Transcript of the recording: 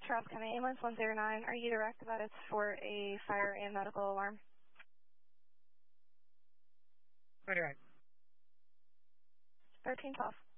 Charles County Ambulance 109, are you direct about it's for a fire and medical alarm? All right. 1312.